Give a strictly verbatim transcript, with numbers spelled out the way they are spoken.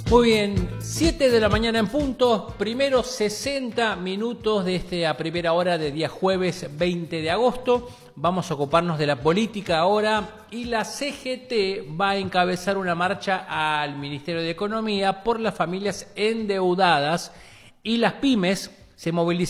Muy bien, siete de la mañana en punto, primeros sesenta minutos de esta primera hora de día jueves veinte de agosto. Vamos a ocuparnos de la política ahora y la C G T va a encabezar una marcha al Ministerio de Economía por las familias endeudadas y las pymes se movilizan